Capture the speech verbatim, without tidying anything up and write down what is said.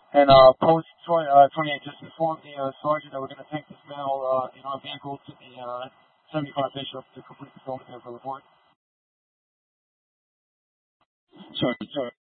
And uh, post uh, twenty-eight, just inform the uh, sergeant that we're going to take this mail uh, in our vehicle to the uh, seventy-five Bishop to complete the film for the report. Sorry, sorry.